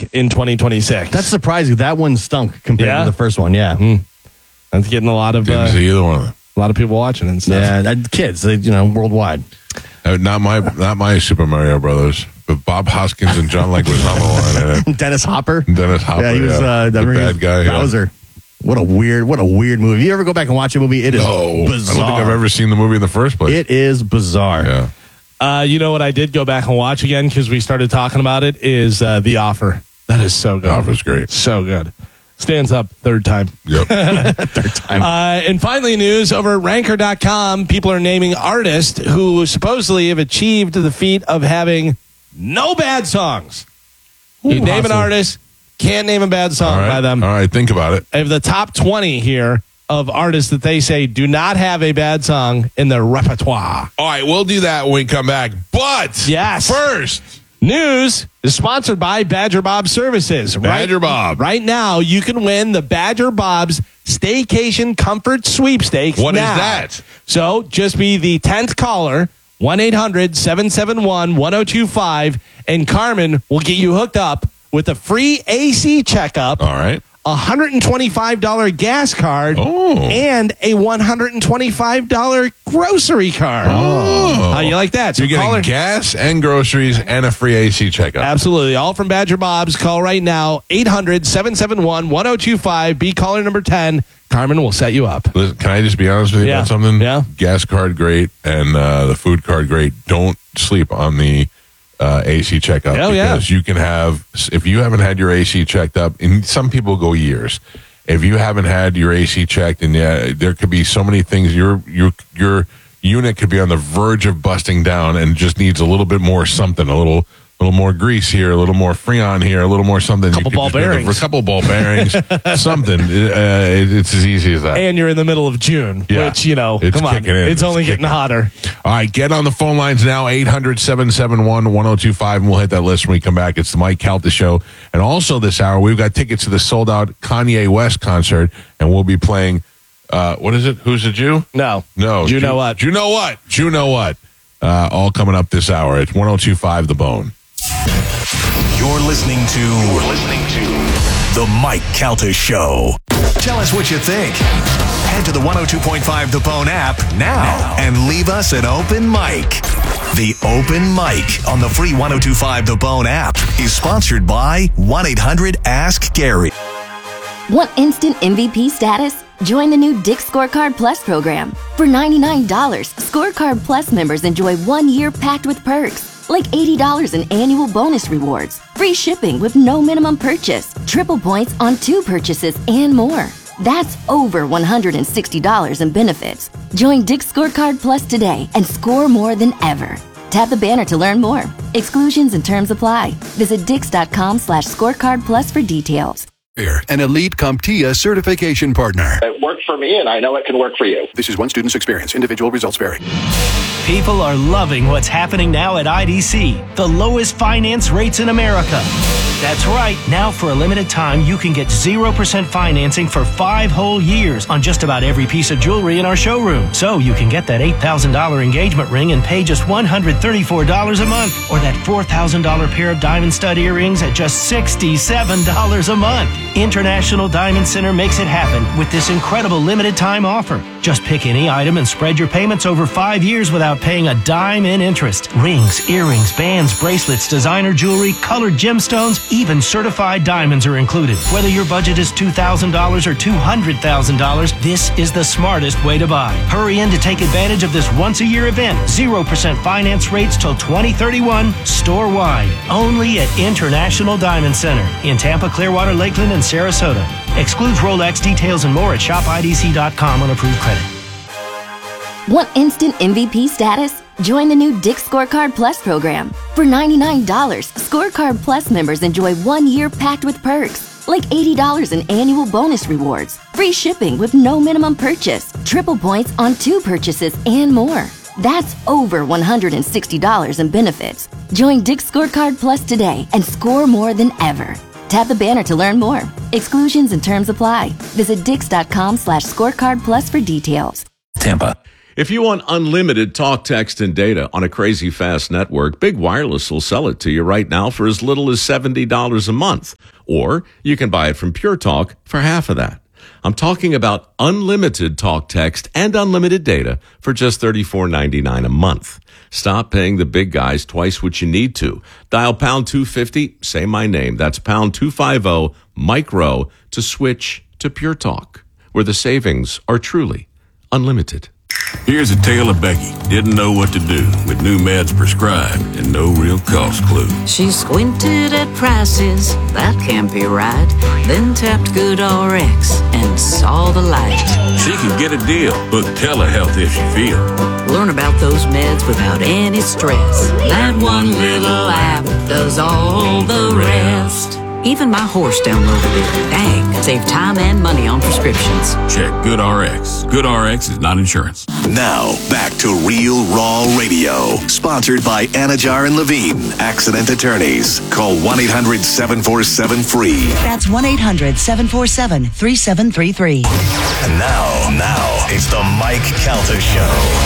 in 2026. That's surprising. That one stunk compared to the first one. Yeah. That's getting a lot of Didn't see either one of them. a lot of people watching and stuff. Yeah, kids, worldwide. Not my Super Mario Brothers, but Bob Hoskins and John Leguizamo were in it. Dennis Hopper. Yeah, he was the bad guy. Bowser. What a weird movie. You ever go back and watch a movie? It is bizarre. I don't think I've ever seen the movie in the first place. It is bizarre. Yeah. You know what I did go back and watch again because we started talking about it is The Offer. That is so good. The Offer's great. So good. Stands up third time. Yep. Third time. And finally, news over at Ranker.com. People are naming artists who supposedly have achieved the feat of having no bad songs. You name an artist, can't name a bad song by them. All right, think about it. I have the top 20 here of artists that they say do not have a bad song in their repertoire. All right, we'll do that when we come back. But Yes. first, News is sponsored by Badger Bob Services. Badger Bob. Right now, you can win the Badger Bob's Staycation Comfort Sweepstakes. What is now. that? So just be the 10th caller, 1-800-771-1025, and Carmen will get you hooked up with a free AC checkup. all right. A $125 gas card and a $125 grocery card. How you like that? So you're getting caller- gas and groceries and a free AC checkup. Absolutely. All from Badger Bob's. Call right now, 800-771-1025. Be caller number 10. Carmen will set you up. Listen, can I just be honest with you about something? Yeah. Gas card, great, and the food card, great. Don't sleep on the AC checkup. Hell yeah. Because you can have, if you haven't had your AC checked up, and some people go years. If you haven't had your AC checked, and there could be so many things, your unit could be on the verge of busting down and just needs a little bit more something, a little more grease here, a little more Freon here, a little more something. Couple ball bearings. A couple ball bearings, something. It's as easy as that. And you're in the middle of June, which, it's come on. kicking in. It's only getting hotter. All right, get on the phone lines now, 800-771-1025, and we'll hit that list when we come back. It's the Mike Calta Show. And also this hour, we've got tickets to the sold-out Kanye West concert, and we'll be playing, what is it? Who's the Jew? No. You know what? You know what? All coming up this hour. It's 1025 The Bone. You're listening to The Mike Calta Show. Tell us what you think. Head to the 102.5 The Bone app now and leave us an open mic. The Open Mic on the free 102.5 The Bone app is sponsored by 1-800-ASK-GARY. Want instant MVP status? Join the new Dick's Scorecard Plus program. For $99, Scorecard Plus members enjoy 1 year packed with perks, like $80 in annual bonus rewards, free shipping with no minimum purchase, triple points on 2 purchases, and more. That's over $160 in benefits. Join Dick's Scorecard Plus today and score more than ever. Tap the banner to learn more. Exclusions and terms apply. Visit dix.com/scorecard plus for details. An elite CompTIA certification partner. It worked for me, and I know it can work for you. This is one student's experience. Individual results vary. People are loving what's happening now at IDC. The lowest finance rates in America. That's right. Now, for a limited time, you can get 0% financing for 5 whole years on just about every piece of jewelry in our showroom. So you can get that $8,000 engagement ring and pay just $134 a month, or that $4,000 pair of diamond stud earrings at just $67 a month. International Diamond Center makes it happen with this incredible limited time offer. Just pick any item and spread your payments over 5 years without paying a dime in interest. Rings, earrings, bands, bracelets, designer jewelry, colored gemstones, even certified diamonds are included. Whether your budget is $2,000 or $200,000, this is the smartest way to buy. Hurry in to take advantage of this once-a-year event. 0% finance rates till 2031, store-wide. Only at International Diamond Center in Tampa, Clearwater, Lakeland, and Sarasota. Excludes Rolex. Details and more at shopidc.com on approved credit. Want instant MVP status? Join the new Dick's Scorecard Plus program. For $99, Scorecard Plus members enjoy 1 year packed with perks, like $80 in annual bonus rewards, free shipping with no minimum purchase, triple points on 2 purchases, and more. That's over $160 in benefits. Join Dick's Scorecard Plus today and score more than ever. Tap the banner to learn more. Exclusions and terms apply. Visit dix.com/scorecard plus for details. Tampa. If you want unlimited talk, text, and data on a crazy fast network, Big Wireless will sell it to you right now for as little as $70 a month. Or you can buy it from Pure Talk for half of that. I'm talking about unlimited talk, text, and unlimited data for just $34.99 a month. Stop paying the big guys twice what you need to. Dial pound 250, say my name. That's pound 250, micro, to switch to Pure Talk, where the savings are truly unlimited. Here's a tale of Becky. Didn't know what to do with new meds prescribed and no real cost clue. She squinted at prices, that can't be right. Then tapped GoodRx and saw the light. She can get a deal, book telehealth if she feels. Learn about those meds without any stress. That one little app does all the rest. Even my horse downloaded it. Dang, save time and money on prescriptions. Check GoodRx. GoodRx is not insurance. Now, back to Real Raw Radio. Sponsored by Anajar and Levine, Accident Attorneys. Call 1-800-747-FREE. That's 1-800-747-3733. And now, it's the Mike Calta Show.